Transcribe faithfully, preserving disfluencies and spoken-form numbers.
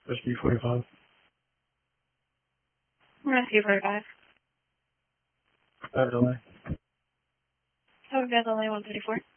Rescue forty-five. Rescue forty-five. Bad delay. Oh, we've got delay one thirty-four.